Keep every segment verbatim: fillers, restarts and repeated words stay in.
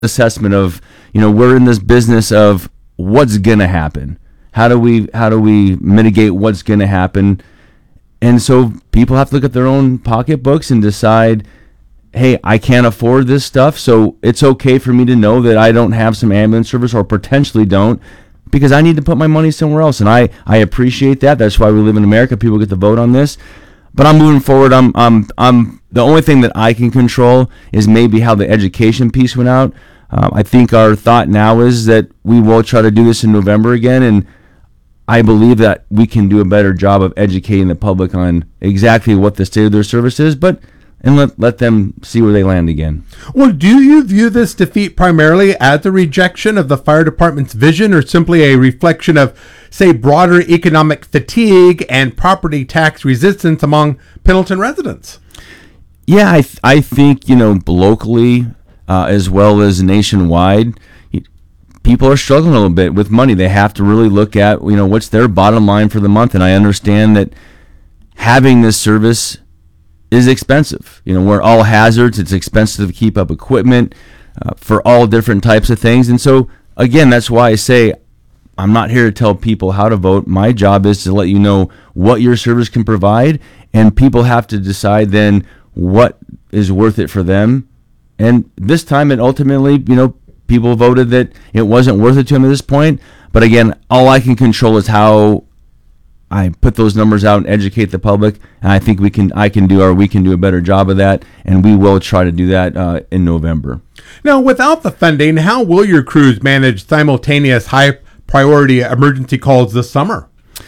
assessment of, you know, we're in this business of what's gonna happen. How do we how do we mitigate what's gonna happen? And so people have to look at their own pocketbooks and decide, hey, I can't afford this stuff, so it's okay for me to know that I don't have some ambulance service or potentially don't, because I need to put my money somewhere else. And I, I appreciate that. That's why we live in America. People get to vote on this. But I'm moving forward. I'm I'm I'm the only thing that I can control is maybe how the education piece went out. Um, I think our thought now is that we will try to do this in November again, and I believe that we can do a better job of educating the public on exactly what the state of their service is, but and let let them see where they land again. Well, do you view this defeat primarily as a rejection of the fire department's vision, or simply a reflection of, say, broader economic fatigue and property tax resistance among Pendleton residents? Yeah, I th- I think, you know, locally uh, as well as nationwide, people are struggling a little bit with money. They have to really look at, you know, what's their bottom line for the month. And I understand that having this service is expensive. You know, we're all hazards. It's expensive to keep up equipment uh, for all different types of things. And so, again, that's why I say I'm not here to tell people how to vote. My job is to let you know what your service can provide, and people have to decide then what is worth it for them. And this time, it ultimately, you know, people voted that it wasn't worth it to them at this point. But again, all I can control is how I put those numbers out and educate the public. And I think we can, I can do, or we can do a better job of that. And we will try to do that uh, in November. Now, without the funding, how will your crews manage simultaneous high priority emergency calls this summer?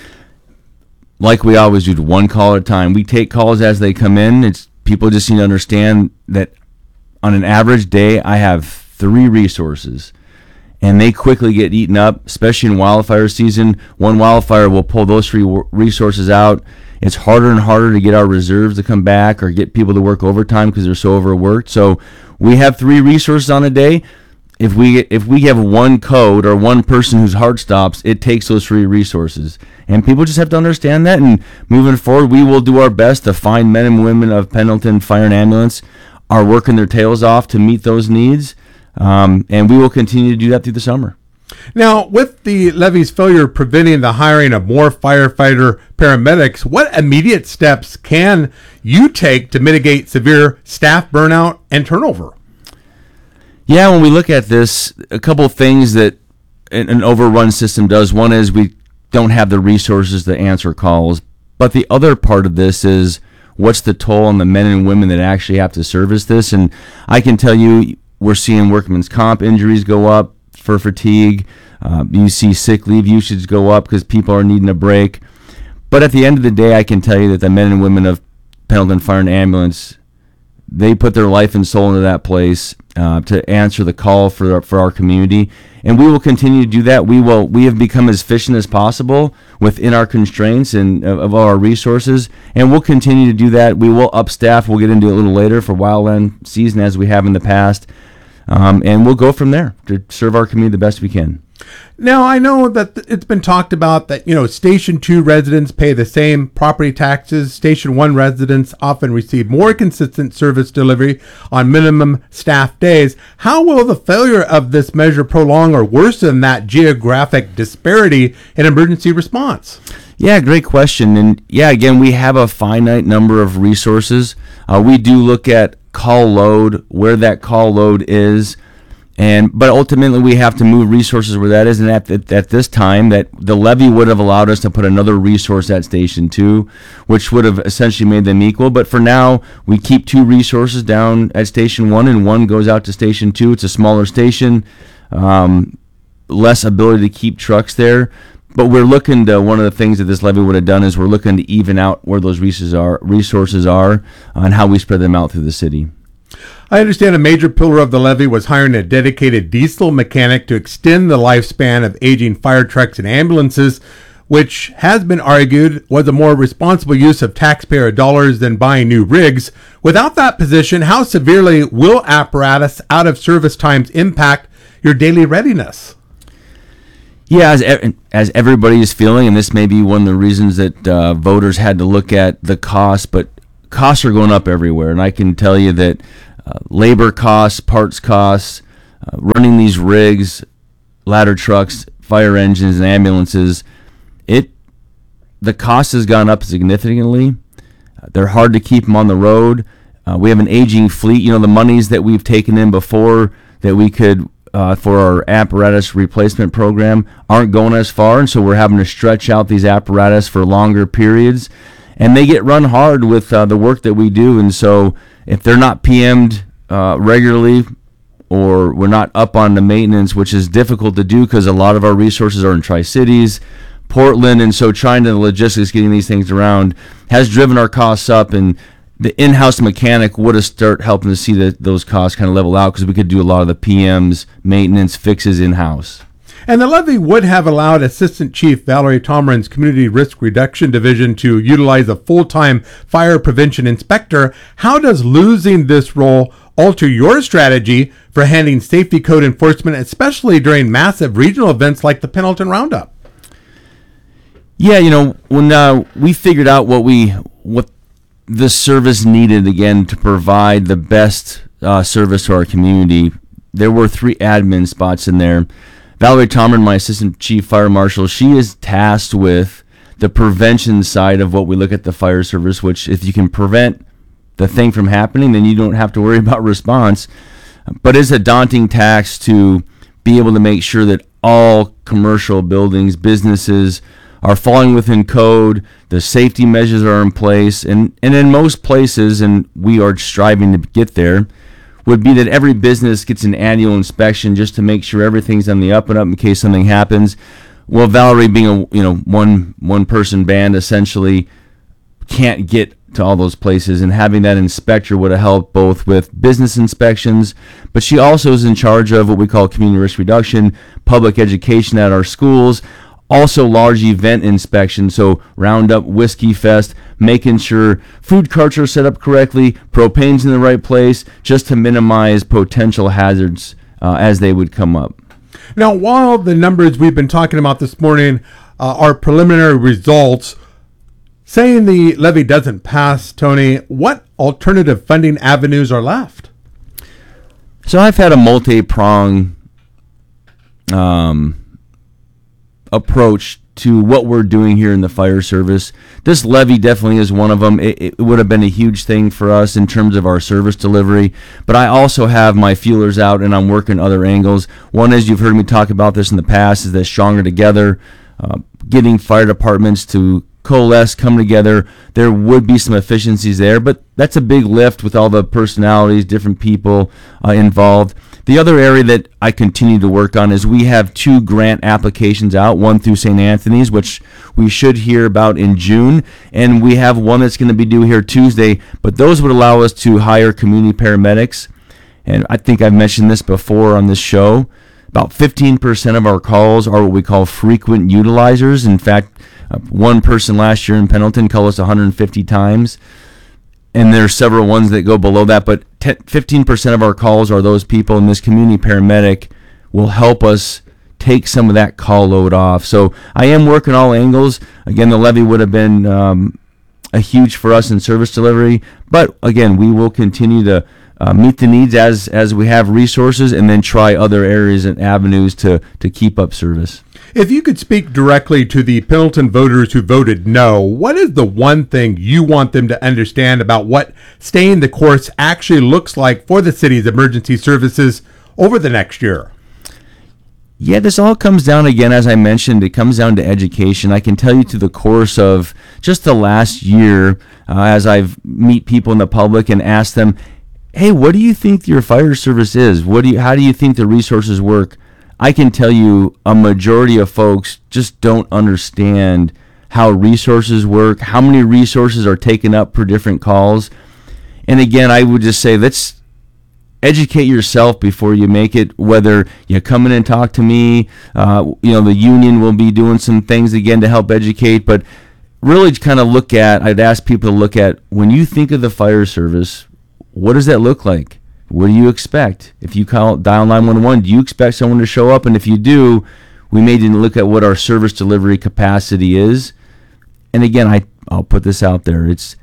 Like we always do, one call at a time. We take calls as they come in. It's people just need to understand that on an average day, I have three resources, and they quickly get eaten up, especially in wildfire season. One wildfire will pull those three resources out. It's harder and harder to get our reserves to come back or get people to work overtime because they're so overworked. So we have three resources on a day. If we if we have one code or one person whose heart stops, it takes those three resources. And people just have to understand that. And moving forward, we will do our best to find men and women of Pendleton Fire and Ambulance are working their tails off to meet those needs. Um, and we will continue to do that through the summer. Now, with the levee's failure preventing the hiring of more firefighter paramedics, what immediate steps can you take to mitigate severe staff burnout and turnover? Yeah, when we look at this, a couple of things that an overrun system does. One is we don't have the resources to answer calls. But the other part of this is what's the toll on the men and women that actually have to service this. And I can tell you, we're seeing workman's comp injuries go up for fatigue. Uh, you see sick leave usage go up because people are needing a break. But at the end of the day, I can tell you that the men and women of Pendleton Fire and Ambulance, they put their life and soul into that place uh, to answer the call for for our community, and we will continue to do that. We will. We have become as efficient as possible within our constraints and of, of all our resources, and we'll continue to do that. We will upstaff. We'll get into it a little later for wildland season as we have in the past, um, and we'll go from there to serve our community the best we can. Now, I know that it's been talked about that, you know, Station two residents pay the same property taxes. Station one residents often receive more consistent service delivery on minimum staff days. How will the failure of this measure prolong or worsen that geographic disparity in emergency response? Yeah, great question. And yeah, again, we have a finite number of resources. Uh, we do look at call load, where that call load is. And but ultimately we have to move resources where that is, and at, at at this time that the levy would have allowed us to put another resource at Station two, which would have essentially made them equal. But for now, we keep two resources down at Station one, and one goes out to Station two. It's a smaller station, um, less ability to keep trucks there. But we're looking to, one of the things that this levy would have done is we're looking to even out where those resources are, resources are, and how we spread them out through the city. I understand a major pillar of the levy was hiring a dedicated diesel mechanic to extend the lifespan of aging fire trucks and ambulances, which has been argued was a more responsible use of taxpayer dollars than buying new rigs. Without that position, how severely will apparatus out of service times impact your daily readiness? Yeah, as as everybody is feeling, and this may be one of the reasons that uh, voters had to look at the cost, but costs are going up everywhere, and I can tell you that Uh, labor costs, parts costs, uh, running these rigs, ladder trucks, fire engines, and ambulances, it the cost has gone up significantly. Uh, they're hard to keep them on the road. Uh, we have an aging fleet. You know, the monies that we've taken in before that we could uh, for our apparatus replacement program aren't going as far, and so we're having to stretch out these apparatus for longer periods, and they get run hard with uh, the work that we do. And so if they're not P M'd uh, regularly, or we're not up on the maintenance, which is difficult to do because a lot of our resources are in Tri-Cities, Portland, and so trying to the logistics, getting these things around, has driven our costs up, and the in-house mechanic would have start helping to see that those costs kind of level out, because we could do a lot of the P Ms, maintenance, fixes in-house. And the levy would have allowed Assistant Chief Valerie Tomrin's Community Risk Reduction Division to utilize a full-time fire prevention inspector. How does losing this role alter your strategy for handling safety code enforcement, especially during massive regional events like the Pendleton Roundup? Yeah, you know, when uh, we figured out what we what the service needed, again, to provide the best uh, service to our community, there were three admin spots in there. Valerie Tomrin, my Assistant Chief Fire Marshal, she is tasked with the prevention side of what we look at the fire service, which if you can prevent the thing from happening, then you don't have to worry about response. But it's a daunting task to be able to make sure that all commercial buildings, businesses are falling within code, the safety measures are in place, and, and in most places, and we are striving to get there, would be that every business gets an annual inspection just to make sure everything's on the up and up in case something happens. Well, Valerie, being a you know one one person band, essentially can't get to all those places, and having that inspector would have helped both with business inspections, but she also is in charge of what we call community risk reduction, public education at our schools, also large event inspections, so Roundup, Whiskey Fest, making sure food carts are set up correctly, propane's in the right place, just to minimize potential hazards uh, as they would come up. Now, while the numbers we've been talking about this morning uh, are preliminary results, saying the levy doesn't pass, Tony, what alternative funding avenues are left? So I've had a multi-pronged um, approach to what we're doing here in the fire service. This levy definitely is one of them. It, it would have been a huge thing for us in terms of our service delivery, but I also have my feelers out and I'm working other angles. One is, you've heard me talk about this in the past, is that Stronger Together, uh, getting fire departments to coalesce, come together. There would be some efficiencies there, but that's a big lift with all the personalities, different people uh, involved. The other area that I continue to work on is we have two grant applications out, one through Saint Anthony's, which we should hear about in June, and we have one that's going to be due here Tuesday, but those would allow us to hire community paramedics. And I think I've mentioned this before on this show. About fifteen percent of our calls are what we call frequent utilizers. In fact, uh, one person last year in Pendleton called us one hundred fifty times. And there are several ones that go below that, but fifteen percent of our calls are those people, and this community paramedic will help us take some of that call load off. So I am working all angles. Again, the levy would have been um, a huge for us in service delivery, but again, we will continue to uh, meet the needs as as we have resources, and then try other areas and avenues to to keep up service. If you could speak directly to the Pendleton voters who voted no, what is the one thing you want them to understand about what staying the course actually looks like for the city's emergency services over the next year? Yeah, this all comes down, again, as I mentioned, it comes down to education. I can tell you through the course of just the last year, uh, as I've meet people in the public and ask them, hey, what do you think your fire service is? What do you, how do you think the resources work? I can tell you a majority of folks just don't understand how resources work, how many resources are taken up per different calls. And again, I would just say, let's educate yourself before you make it, whether you come in and talk to me. Uh, you know, the union will be doing some things again to help educate, but really kind of look at, I'd ask people to look at, when you think of the fire service, what does that look like? What do you expect? If you call dial nine one one, do you expect someone to show up? And if you do, we may need to look at what our service delivery capacity is. And again, I, I'll put this out there. It's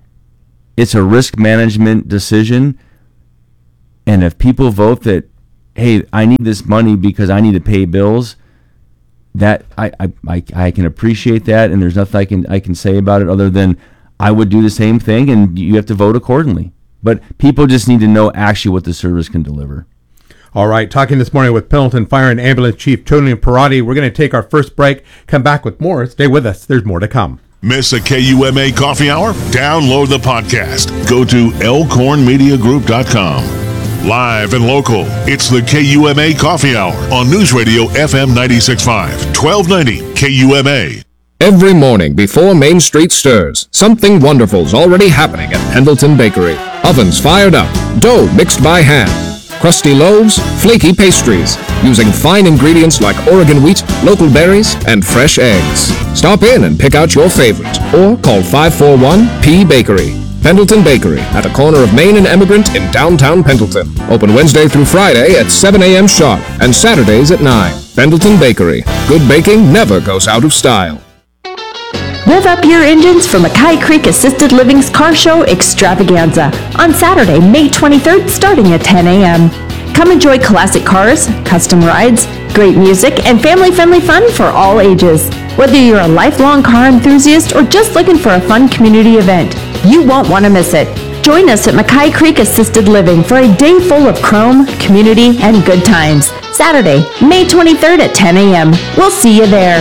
it's a risk management decision. And if people vote that hey, I need this money because I need to pay bills, that I, I, I, I can appreciate that, and there's nothing I can I can say about it other than I would do the same thing, and you have to vote accordingly. But people just need to know actually what the service can deliver. All right, talking this morning with Pendleton Fire and Ambulance Chief Tony Perotti. We're going to take our first break, come back with more. Stay with us. There's more to come. Miss a K U M A coffee hour? Download the podcast. Go to elkhorn media group dot com. Live and local, it's the K U M A Coffee Hour on News Radio F M ninety-six point five, twelve ninety K U M A. Every morning before Main Street stirs, something wonderful's already happening at Pendleton Bakery. Ovens fired up, dough mixed by hand, crusty loaves, flaky pastries, using fine ingredients like Oregon wheat, local berries, and fresh eggs. Stop in and pick out your favorite, or call five four one P Bakery. Pendleton Bakery, at the corner of Main and Emigrant in downtown Pendleton. Open Wednesday through Friday at seven a.m. sharp and Saturdays at nine. Pendleton Bakery. Good baking never goes out of style. Rev up your engines for Mackay Creek Assisted Living's Car Show Extravaganza on Saturday, May twenty-third, starting at ten a.m. Come enjoy classic cars, custom rides, great music, and family-friendly fun for all ages. Whether you're a lifelong car enthusiast or just looking for a fun community event, you won't want to miss it. Join us at Mackay Creek Assisted Living for a day full of chrome, community, and good times. Saturday, May twenty-third at ten a.m. We'll see you there.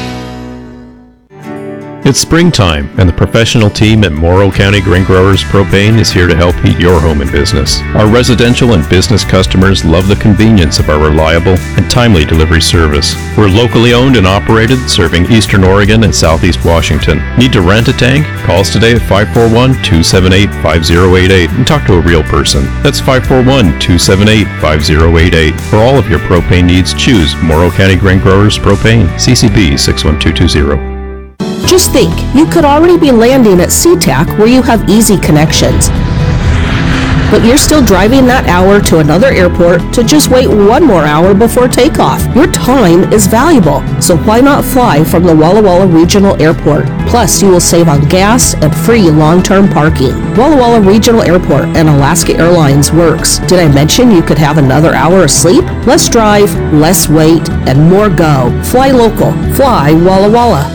It's springtime, and the professional team at Morrow County Grain Growers Propane is here to help heat your home and business. Our residential and business customers love the convenience of our reliable and timely delivery service. We're locally owned and operated, serving Eastern Oregon and Southeast Washington. Need to rent a tank? Call us today at five four one, two seven eight, five zero eight eight and talk to a real person. That's five four one, two seven eight, five zero eight eight. For all of your propane needs, choose Morrow County Grain Growers Propane, C C B six one two two zero. Just think, you could already be landing at SeaTac where you have easy connections. But you're still driving that hour to another airport to just wait one more hour before takeoff. Your time is valuable, so why not fly from the Walla Walla Regional Airport? Plus, you will save on gas and free long-term parking. Walla Walla Regional Airport and Alaska Airlines works. Did I mention you could have another hour of sleep? Less drive, less wait, and more go. Fly local. Fly Walla Walla.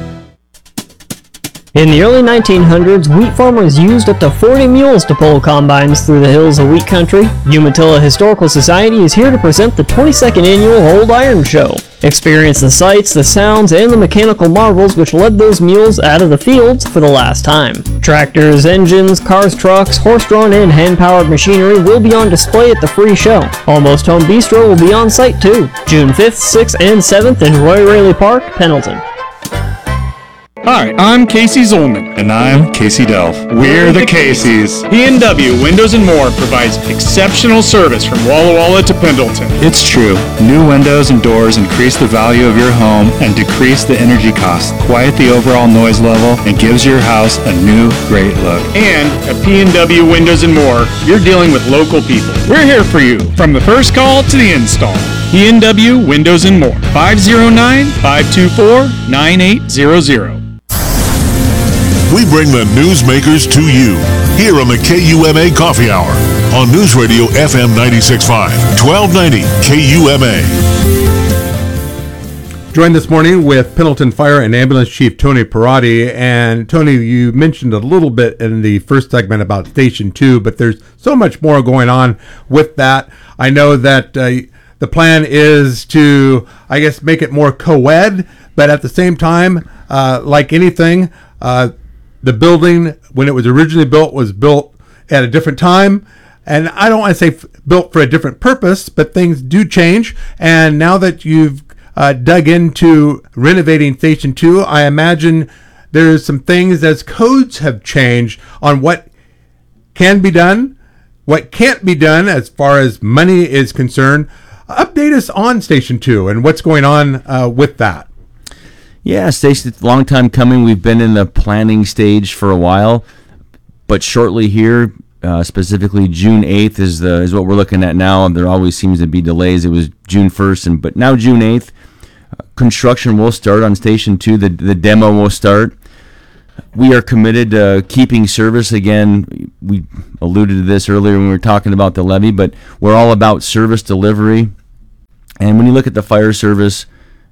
In the early nineteen hundreds, wheat farmers used up to forty mules to pull combines through the hills of wheat country. Umatilla Historical Society is here to present the twenty-second annual Old Iron Show. Experience the sights, the sounds, and the mechanical marvels which led those mules out of the fields for the last time. Tractors, engines, cars, trucks, horse-drawn and hand-powered machinery will be on display at the free show. Almost Home Bistro will be on site too. June fifth, sixth, and seventh in Roy Raley Park, Pendleton. Hi, I'm Casey Zolman. And I'm Casey Delph. We're the Caseys. P and W Windows and More provides exceptional service from Walla Walla to Pendleton. It's true. New windows and doors increase the value of your home and decrease the energy cost, quiet the overall noise level, and gives your house a new, great look. And at P and W Windows and More, you're dealing with local people. We're here for you, from the first call to the install. P and W Windows and More. five oh nine, five two four, nine eight zero zero. We bring the newsmakers to you here on the K U M A Coffee Hour on News Radio F M ninety-six point five, twelve ninety K U M A. Joined this morning with Pendleton Fire and Ambulance Chief Tony Perotti. And Tony, you mentioned a little bit in the first segment about Station two, but there's so much more going on with that. I know that uh, the plan is to, I guess, make it more co-ed, but at the same time, uh, like anything, uh, the building, when it was originally built, was built at a different time. And I don't want to say f- built for a different purpose, but things do change. And now that you've uh, dug into renovating Station two, I imagine there's some things as codes have changed on what can be done, what can't be done as far as money is concerned. Update us on Station two and what's going on uh, with that. Yeah, Stacey, it's a long time coming. We've been in the planning stage for a while, but shortly here, uh, specifically June eighth is the is what we're looking at now. There always seems to be delays. It was June first, and but now June eighth, uh, construction will start on Station two. The the demo will start. we are committed to keeping service. Again, we alluded to this earlier when we were talking about the levy, but we're all about service delivery. And when you look at the fire service,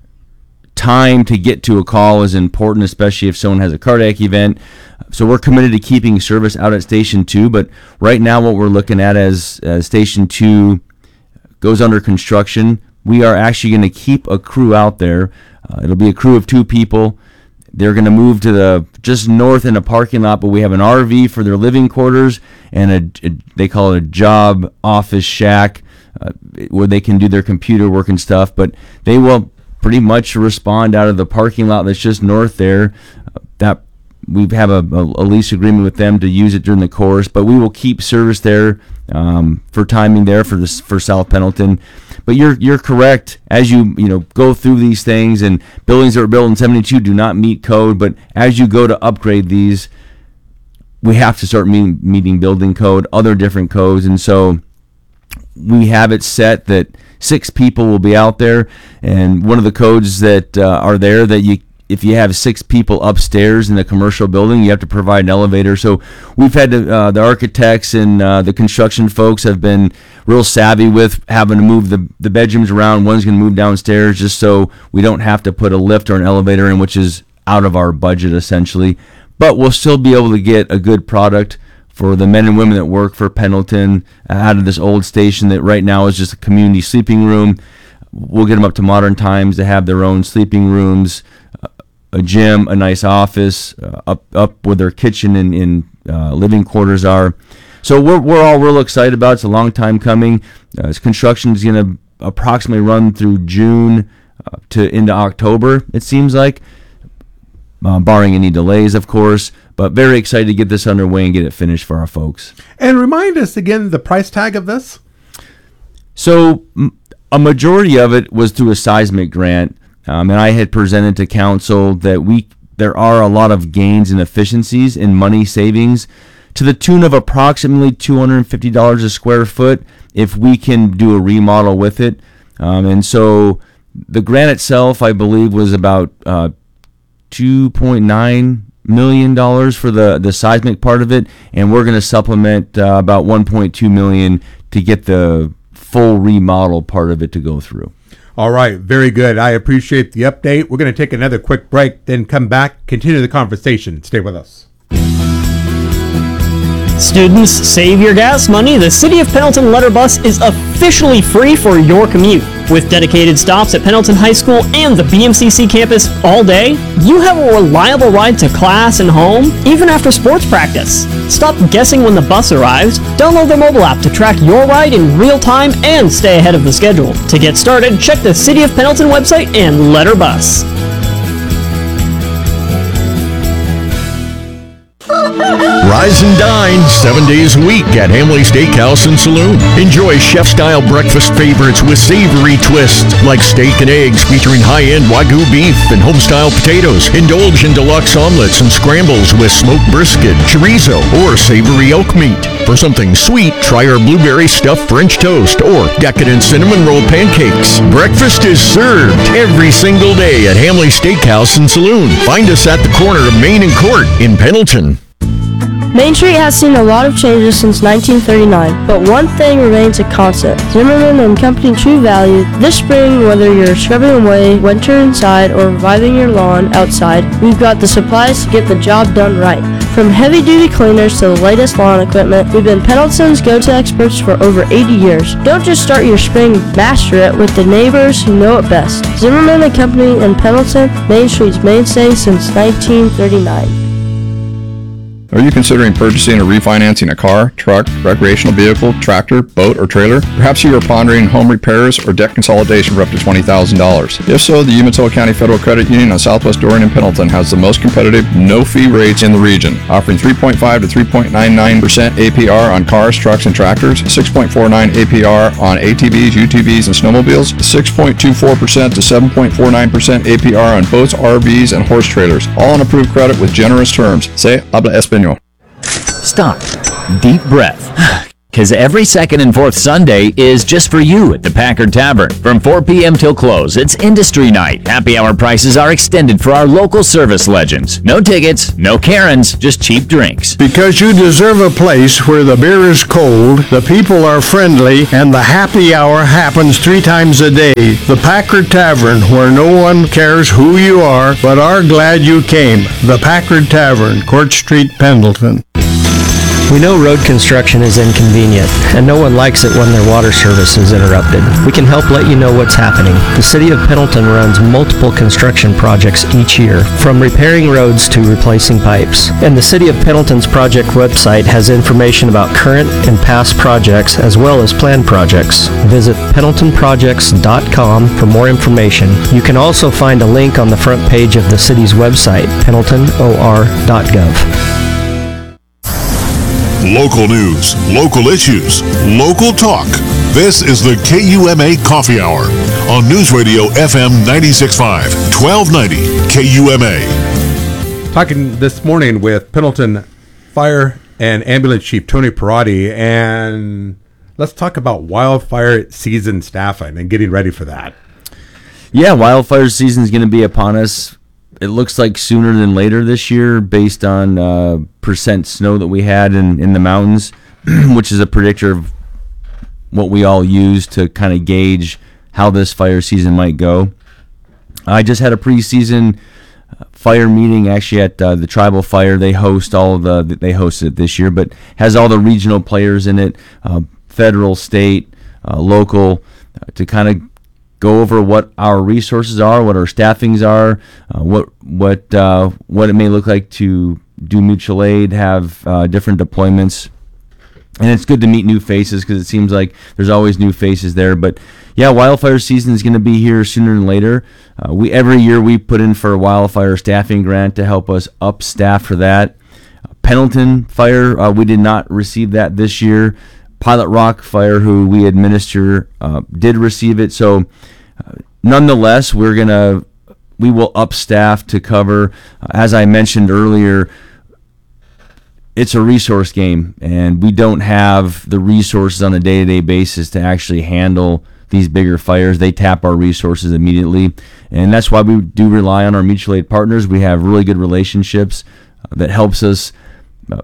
time to get to a call is important, especially if someone has a cardiac event. So we're committed to keeping service out at Station two, but right now what we're looking at as, as Station two goes under construction, we are actually going to keep a crew out there. Uh, it'll be a crew of two people. They're going to move to the just north in a parking lot, but we have an R V for their living quarters and a, a they call it a job office shack uh, where they can do their computer work and stuff. But they will pretty much respond out of the parking lot that's just north there. Uh, that we have a, a lease agreement with them to use it during the course, but we will keep service there um, for timing there for this for South Pendleton. But you're you're correct. As you you know go through these things, and buildings that were built in seventy-two do not meet code, but as you go to upgrade these, we have to start meeting, meeting building code, other different codes, and so we have it set that six people will be out there, and one of the codes that uh, are there that you if you have six people upstairs in the commercial building, you have to provide an elevator. So we've had to, uh, the architects and uh, the construction folks have been real savvy with having to move the, the bedrooms around. One's going to move downstairs just so we don't have to put a lift or an elevator in, which is out of our budget essentially. But we'll still be able to get a good product for the men and women that work for Pendleton out of this old station that right now is just a community sleeping room. We'll get them up to modern times to have their own sleeping rooms, a gym, a nice office, uh, up up where their kitchen and, and uh, living quarters are. So we're we're all real excited about it. It's a long time coming. Uh, this construction is going to approximately run through June uh, to into October, it seems like, uh, barring any delays, of course. But very excited to get this underway and get it finished for our folks. And remind us again the price tag of this. So m- a majority of it was through a seismic grant. Um, and I had presented to council that we there are a lot of gains and efficiencies in money savings to the tune of approximately two hundred fifty dollars a square foot if we can do a remodel with it. Um, and so the grant itself, I believe, was about uh, two point nine million dollars for the, the seismic part of it, and we're going to supplement uh, about one point two million dollars to get the full remodel part of it to go through. All right, very good. I appreciate the update. We're going to take another quick break, then come back, continue the conversation. Stay with us. Students, save your gas money. The City of Pendleton Letter Bus is officially free for your commute. With dedicated stops at Pendleton High School and the B M C C campus all day, you have a reliable ride to class and home, even after sports practice. Stop guessing when the bus arrives. Download the mobile app to track your ride in real time and stay ahead of the schedule. To get started, check the City of Pendleton website and Letter Bus. Rise and dine seven days a week at Hamley Steakhouse and Saloon. Enjoy chef-style breakfast favorites with savory twists like steak and eggs featuring high-end Wagyu beef and home-style potatoes. Indulge in deluxe omelets and scrambles with smoked brisket, chorizo, or savory elk meat. For something sweet, try our blueberry stuffed French toast or decadent cinnamon roll pancakes. Breakfast is served every single day at Hamley Steakhouse and Saloon. Find us at the corner of Main and Court in Pendleton. Main Street has seen a lot of changes since nineteen thirty-nine, but one thing remains a constant. Zimmerman and Company True Value. This spring, whether you're scrubbing away winter inside or reviving your lawn outside, we've got the supplies to get the job done right. From heavy-duty cleaners to the latest lawn equipment, we've been Pendleton's go-to experts for over eighty years. Don't just start your spring, master it with the neighbors who know it best. Zimmerman and Company in Pendleton, Main Street's mainstay since nineteen thirty-nine. Are you considering purchasing or refinancing a car, truck, recreational vehicle, tractor, boat, or trailer? Perhaps you are pondering home repairs or debt consolidation for up to twenty thousand dollars. If so, the Umatilla County Federal Credit Union on Southwest Dorian and Pendleton has the most competitive, no-fee rates in the region, offering three point five to three point nine nine percent A P R on cars, trucks, and tractors, six point four nine A P R on A T Vs, U T Vs, and snowmobiles, six point two four percent to seven point four nine percent A P R on boats, R Vs, and horse trailers, all on approved credit with generous terms. Say habla español. Stop. Deep breath. Because every second and fourth Sunday is just for you at the Packard Tavern. From four p.m. till close, it's industry night. Happy hour prices are extended for our local service legends. No tickets, no Karens, just cheap drinks. Because you deserve a place where the beer is cold, the people are friendly, and the happy hour happens three times a day. The Packard Tavern, where no one cares who you are, but are glad you came. The Packard Tavern, Court Street, Pendleton. We know road construction is inconvenient, and no one likes it when their water service is interrupted. We can help let you know what's happening. The City of Pendleton runs multiple construction projects each year, from repairing roads to replacing pipes. And the City of Pendleton's project website has information about current and past projects as well as planned projects. Visit pendleton projects dot com for more information. You can also find a link on the front page of the city's website, pendleton o r dot gov. Local news, local issues, local talk. This is the K U M A Coffee Hour on News Radio F M ninety-six point five, twelve ninety K U M A. Talking this morning with Pendleton Fire and Ambulance Chief Tony Perotti, and let's talk about wildfire season staffing and getting ready for that. Yeah, wildfire season is going to be upon us. It looks like sooner than later this year based on uh, percent snow that we had in, in the mountains, which is a predictor of what we all use to kind of gauge how this fire season might go. I just had a preseason fire meeting actually at uh, the Tribal Fire. They host all of the, they hosted it this year, but has all the regional players in it, uh, federal, state, uh, local, uh, to kind of go over what our resources are, what our staffings are, uh, what what uh, what it may look like to do mutual aid, have uh, different deployments. And it's good to meet new faces because it seems like there's always new faces there. But yeah, wildfire season is going to be here sooner than later. Uh, we every year we put in for a wildfire staffing grant to help us up staff for that. Uh, Pendleton Fire, uh, we did not receive that this year. Pilot Rock Fire, who we administer, uh, did receive it. So uh, nonetheless, we're gonna we will up staff to cover. Uh, as I mentioned earlier, it's a resource game, and we don't have the resources on a day-to-day basis to actually handle these bigger fires. They tap our resources immediately, and that's why we do rely on our mutual aid partners. We have really good relationships uh, that helps us uh,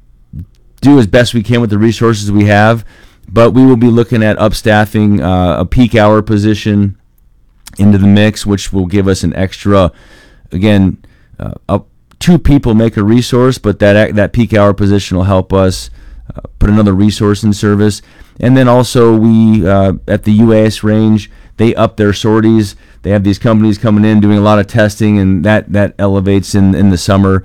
do as best we can with the resources we have, but we will be looking at upstaffing uh, a peak hour position into the mix, which will give us an extra, again, uh, up two people make a resource, but that that peak hour position will help us uh, put another resource in service. And then also we, uh, at the U A S range, they up their sorties. They have these companies coming in doing a lot of testing, and that, that elevates in, in the summer.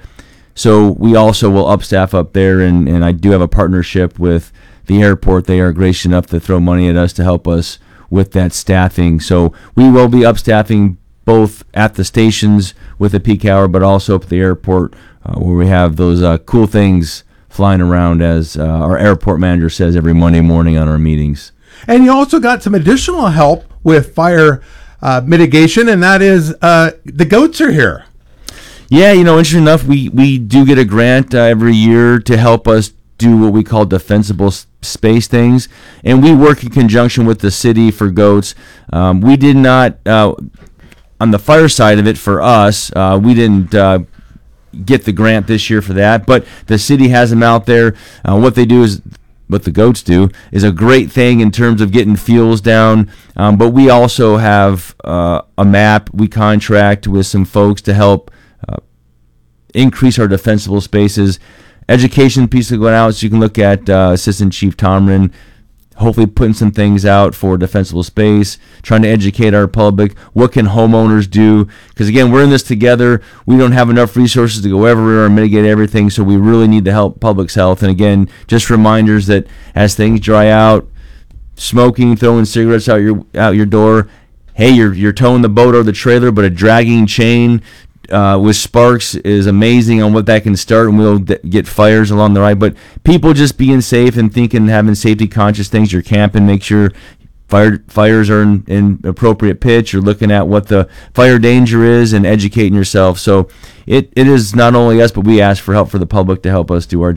So we also will up staff up there, and, and I do have a partnership with the airport. They are gracious enough to throw money at us to help us with that staffing. So we will be up staffing both at the stations with a peak hour, but also up at the airport uh, where we have those uh, cool things flying around, as uh, our airport manager says every Monday morning on our meetings. And you also got some additional help with fire uh, mitigation, and that is uh, the goats are here. Yeah, you know, interesting enough, we, we do get a grant uh, every year to help us do what we call defensible s- space things, and we work in conjunction with the city for goats. Um, we did not, uh, on the fire side of it for us, uh, we didn't uh, get the grant this year for that, but the city has them out there. Uh, what they do is, what the goats do is a great thing in terms of getting fuels down, um, but we also have uh, a map. We contract with some folks to help uh, increase our defensible spaces. Education piece going out, so you can look at uh, Assistant Chief Tomrin, hopefully putting some things out for defensible space, trying to educate our public. What can homeowners do? Because again, we're in this together. We don't have enough resources to go everywhere and mitigate everything, so we really need to help public's health. And again, just reminders that as things dry out, smoking, throwing cigarettes out your out your door. Hey, you're you're towing the boat or the trailer, but a dragging chain Uh, with sparks is amazing on what that can start, and we'll d- get fires along the ride. But people just being safe and thinking, having safety conscious things. You're camping, make sure fire fires are in, in appropriate pitch. You're looking at what the fire danger is and educating yourself. So it, it is not only us, but we ask for help for the public to help us do our job.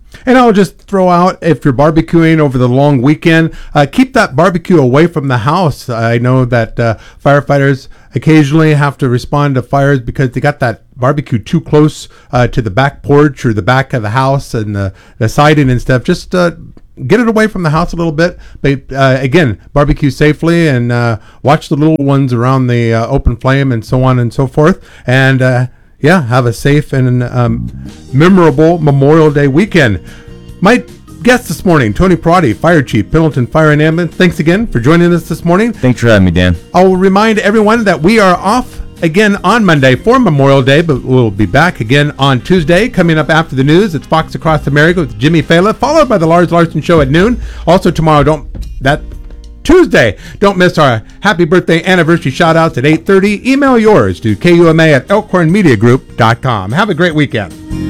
And I'll just throw out, if you're barbecuing over the long weekend, uh, keep that barbecue away from the house. I know that uh, firefighters occasionally have to respond to fires because they got that barbecue too close uh, to the back porch or the back of the house and the, the siding and stuff. Just uh, get it away from the house a little bit. But uh, again, barbecue safely and uh, watch the little ones around the uh, open flame and so on and so forth. And uh, yeah, have a safe and um, memorable Memorial Day weekend. My guest this morning, Tony Perotti, Fire Chief, Pendleton Fire and Ambulance. Thanks again for joining us this morning. Thanks for having me, Dan. I'll remind everyone that we are off again on Monday for Memorial Day, but we'll be back again on Tuesday. Coming up after the news, it's Fox Across America with Jimmy Fallon, followed by the Lars Larson Show at noon. Also tomorrow, don't that Tuesday, don't miss our happy birthday anniversary shout outs at eight thirty. Email yours to K U M A at elkhorn media group dot com. Have a great weekend.